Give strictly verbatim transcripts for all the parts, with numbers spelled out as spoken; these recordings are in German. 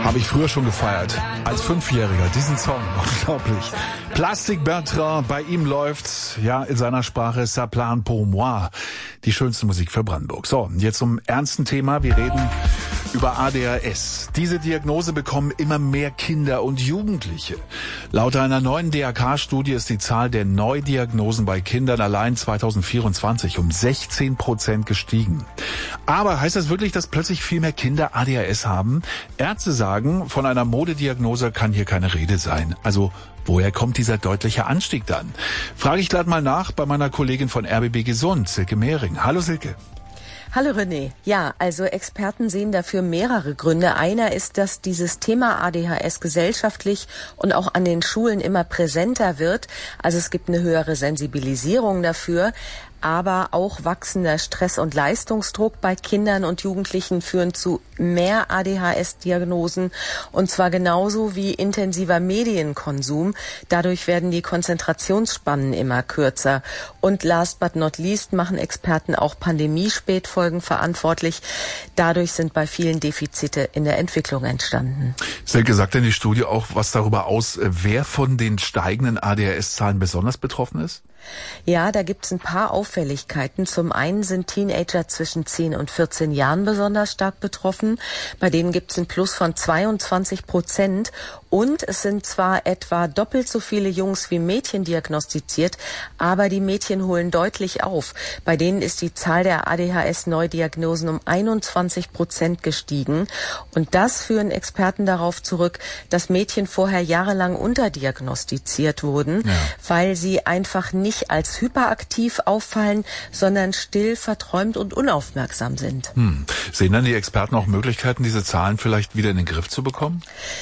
Habe ich früher schon gefeiert. Als Fünfjähriger. Diesen Song. Unglaublich. Plastic Bertrand. Bei ihm läuft's, ja, in seiner Sprache, Ça plane pour moi. Die schönste Musik für Brandenburg. So, jetzt zum ernsten Thema. Wir reden über A D H S. Diese Diagnose bekommen immer mehr Kinder und Jugendliche. Laut einer neuen D R K-Studie ist die Zahl der Neudiagnosen bei Kindern allein zwanzig vierundzwanzig um sechzehn Prozent gestiegen. Aber heißt das wirklich, dass plötzlich viel mehr Kinder A D H S haben? Ärzte sagen, von einer Modediagnose kann hier keine Rede sein. Also woher kommt dieser deutliche Anstieg dann? Frage ich gleich mal nach bei meiner Kollegin von R B B Gesund, Silke Mehring. Hallo Silke. Hallo René. Ja, also Experten sehen dafür mehrere Gründe. Einer ist, dass dieses Thema A D H S gesellschaftlich und auch an den Schulen immer präsenter wird. Also es gibt eine höhere Sensibilisierung dafür. Aber auch wachsender Stress- und Leistungsdruck bei Kindern und Jugendlichen führen zu mehr A D H S-Diagnosen, und zwar genauso wie intensiver Medienkonsum. Dadurch werden die Konzentrationsspannen immer kürzer. Und last but not least machen Experten auch Pandemiespätfolgen verantwortlich. Dadurch sind bei vielen Defizite in der Entwicklung entstanden. Silke, sagt denn die Studie auch was darüber aus, wer von den steigenden A D H S-Zahlen besonders betroffen ist? Ja, da gibt's ein paar Auffälligkeiten. Zum einen sind Teenager zwischen zehn und vierzehn Jahren besonders stark betroffen. Bei denen gibt's einen Plus von zweiundzwanzig Prozent. Und es sind zwar etwa doppelt so viele Jungs wie Mädchen diagnostiziert, aber die Mädchen holen deutlich auf. Bei denen ist die Zahl der A D H S-Neudiagnosen um einundzwanzig Prozent gestiegen. Und das führen Experten darauf zurück, dass Mädchen vorher jahrelang unterdiagnostiziert wurden, ja, weil sie einfach nicht als hyperaktiv auffallen, sondern still, verträumt und unaufmerksam sind. Hm. Sehen dann die Experten auch Möglichkeiten, diese Zahlen vielleicht wieder in den Griff zu bekommen?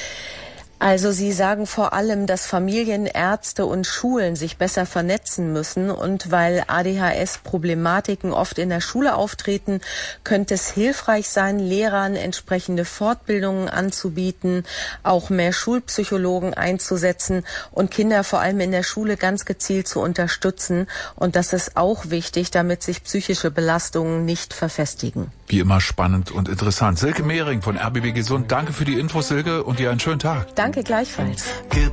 Also sie sagen vor allem, dass Familien, Ärzte und Schulen sich besser vernetzen müssen, und weil A D H S-Problematiken oft in der Schule auftreten, könnte es hilfreich sein, Lehrern entsprechende Fortbildungen anzubieten, auch mehr Schulpsychologen einzusetzen und Kinder vor allem in der Schule ganz gezielt zu unterstützen. Und das ist auch wichtig, damit sich psychische Belastungen nicht verfestigen. Wie immer spannend und interessant. Silke Mehring von R B B Gesund, danke für die Infos, Silke, und dir einen schönen Tag. Danke gleichfalls.